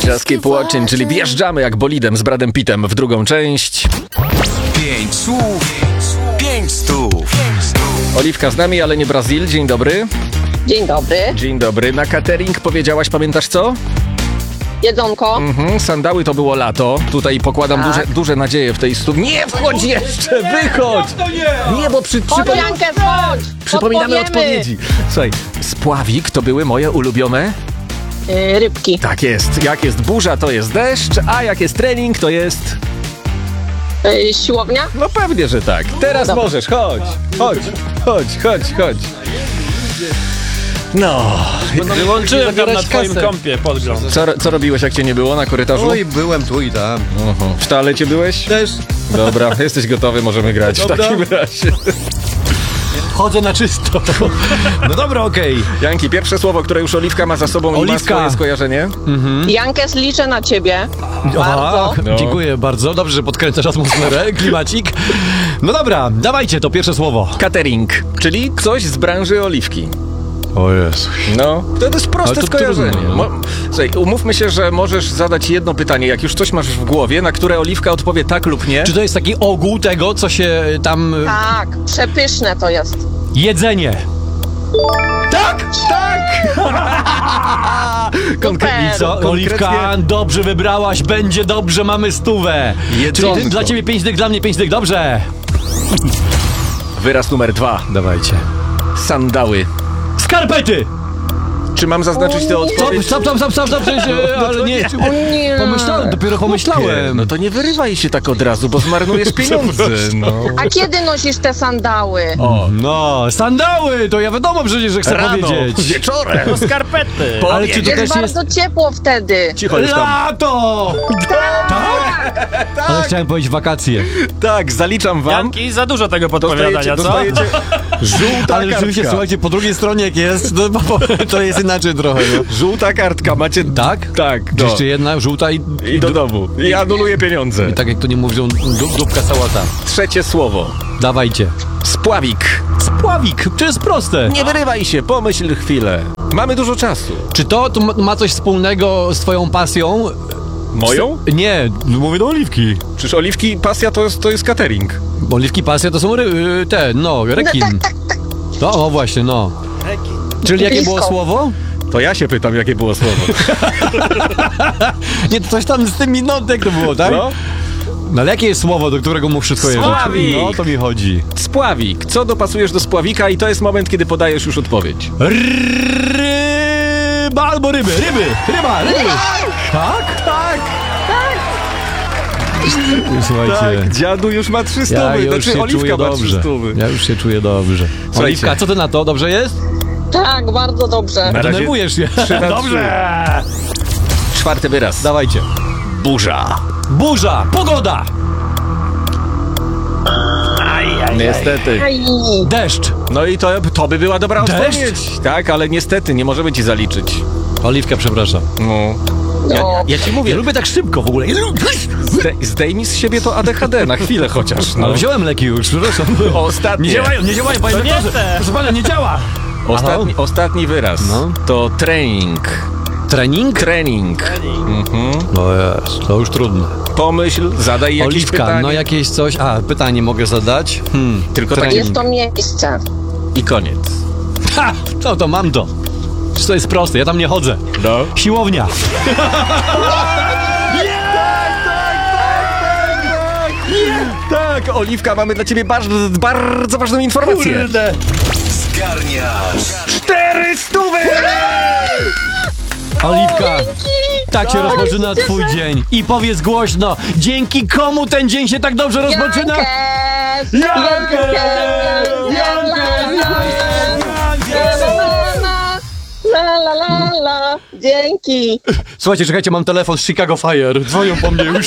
Just keep watching, czyli wjeżdżamy jak bolidem z Bradem Pittem w drugą część. 5 słów, 5 stów. Oliwka z nami, ale nie Brazil. Dzień dobry. Dzień dobry. Dzień dobry. Na catering powiedziałaś, pamiętasz co? Jedzonko. Sandały to było lato. Tutaj pokładam duże nadzieje w tej studni. Nie wchodź jeszcze, wychodź! Nie, bo Jankę, chodź! przypominamy odpowiedzi. Słuchaj, spławik to były moje ulubione... Rybki. Tak jest. Jak jest burza, to jest deszcz, a jak jest trening, to jest... Siłownia? No pewnie, że tak. Teraz Dobra. możesz, chodź. No. Wyłączyłem tam na twoim kompie podgląd. Co robiłeś, jak cię nie było na korytarzu? Oj, byłem tu i tam. W toalecie byłeś? Też. Dobra, jesteś gotowy, możemy grać w takim razie. Chodzę na czysto. No dobra, okej. Janki, pierwsze słowo, które już Oliwka ma za sobą i ma Oliwka. swoje skojarzenie. Jankes, liczę na ciebie. Bardzo. No. Dziękuję bardzo. Dobrze, że podkręcasz atmosferę, klimacik. No dobra, dawajcie to pierwsze słowo. Catering, czyli coś z branży Oliwki. O Jezu. No, to jest proste Ale to skojarzenie. trudno, no. Słuchaj, umówmy się, że możesz zadać jedno pytanie, jak już coś masz w głowie, na które Oliwka odpowie tak lub nie. Czy to jest taki ogół tego, co się tam... Tak, przepyszne to jest. Jedzenie. Tak! I co, Oliwka, dobrze wybrałaś, będzie dobrze, mamy 100. Jedzonko. Czyli dla ciebie 5 dych, dla mnie 5 dych, dobrze? Wyraz numer 2. Dawajcie. Sandały. Skarpety! Czy mam zaznaczyć tę odpowiedź? Stop, ale nie. O nie. Dopiero pomyślałem. No to nie wyrywaj się tak od razu, bo zmarnujesz pieniądze. No. A kiedy nosisz te sandały? No, sandały, to ja wiadomo przecież, że chcę powiedzieć. wieczorem. To skarpety. Ale czy to Jest też jest... bardzo ciepło wtedy. Cicho już tam. Lato! Tak? Ale chciałem powiedzieć wakacje. Tak, zaliczam wam. Janki, za dużo tego podpowiadania, co? Dostajecie żółta Ale rzeczywiście, kartka. słuchajcie, po drugiej stronie jak jest, to jest inaczej trochę, no. Żółta kartka, macie... Tak? Tak, no. Jeszcze jedna żółta i do domu. I anuluję pieniądze. tak jak to nie mówią, dupka sałata. Trzecie słowo. Dawajcie. Spławik. Spławik, to jest proste. Nie wyrywaj się, pomyśl chwilę. Mamy dużo czasu. Czy to ma coś wspólnego z twoją pasją? Moją? Nie, mówię do Oliwki. Czyż Oliwki pasja to jest catering? Bo Oliwki pasja to są rekin. No, o właśnie, no. Czyli jakie było Blisko. słowo? To ja się pytam, jakie było słowo. Nie, to coś tam z tym minotek to było, tak? No? No ale jakie jest słowo, do którego mu wszystko jest? Spławik! No, to mi chodzi. Spławik. Co dopasujesz do spławika i to jest moment, kiedy podajesz już odpowiedź. Ryba albo ryby. Ryba. Tak? Tak. Słuchajcie. Tak, dziadu już ma 300. Ja już się Oliwka czuję ma dobrze. 300. Ja już się czuję dobrze. Słuchajcie. Oliwka, co ty na to? Dobrze jest? Tak, bardzo dobrze. Na razie Denerwujesz się. 3-3. Dobrze. Czwarty wyraz. Dawajcie. Burza. Burza, pogoda, Niestety. Aj. deszcz. No i to by była dobra Deszcz? odpowiedź. Tak, ale niestety nie możemy ci zaliczyć. Oliwka, przepraszam. No. No. Ja ci Ja mówię, lubię tak szybko w ogóle. zdejmij z siebie to ADHD na chwilę chociaż. No. Ale wziąłem leki już, przepraszam. Ostatnie. Nie działają, panie To nie doktorze. chcę. Proszę pana, nie działa. Ostatni wyraz. No. To trening. Trening? Trening. No jest, to już trudne. Pomyśl, zadaj jakieś Oliwka, pytanie. no jakieś coś... A, pytanie mogę zadać? Tylko takie Jest to miejsce. i koniec. Ha! To mam to. To jest proste, ja tam nie chodzę. No. Siłownia. Tak, Oliwka, mamy dla ciebie bardzo ważną informację. Zgarniasz 400! Oliwka, tak się rozpoczyna twój dzień. I powiedz głośno, dzięki komu ten dzień się tak dobrze rozpoczyna? Jankes! La la la la. Dzięki. Słuchajcie, czekajcie, mam telefon z Chicago Fire. Dzwonią po mnie już.